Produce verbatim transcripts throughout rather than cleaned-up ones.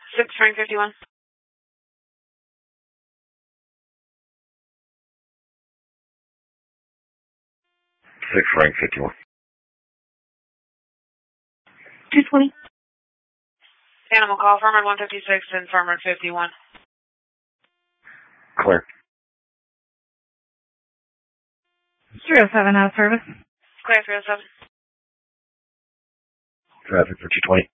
six Frank fifty-one. six Frank fifty-one. two twenty. Animal call, Farmer one fifty-six and Farmer fifty-one. Clear. three oh seven out of service. Clear three oh seven. Traffic for two twenty.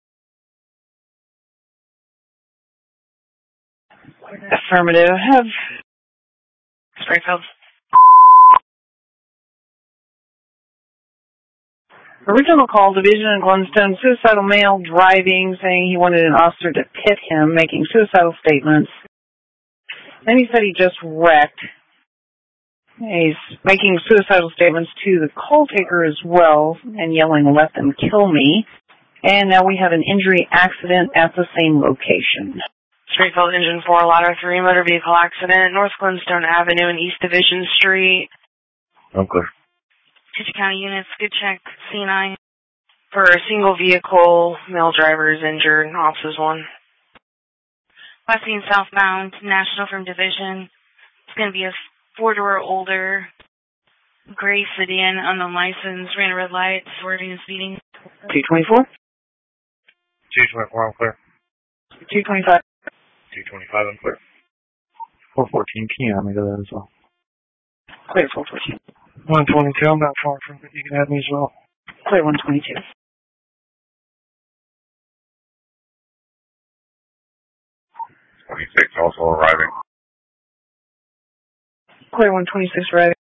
Affirmative. Have Springfield. Original call, division in Glenstone, suicidal male driving, saying he wanted an officer to pit him, making suicidal statements. Then he said he just wrecked. He's making suicidal statements to the call taker as well and yelling, "Let them kill me." And now we have an injury accident at the same location. Springfield Engine four, Ladder three, motor vehicle accident, North Glenstone Avenue and East Division Street. I'm clear. Kitchen County units, good check, C nine. For a single vehicle, male driver is injured, officers one. West Main southbound, National from Division. It's going to be a four-door older gray sedan on the license, ran a red light, swerving and speeding. two twenty-four? two twenty-four, I'm clear. two twenty-five. two twenty-five, I'm clear. four fourteen, can you add me to that as well? Clear four fourteen. one twenty-two, I'm not far from it. You can add me as well. Clear one twenty-two. twenty-six also arriving. Clear one twenty-six, right?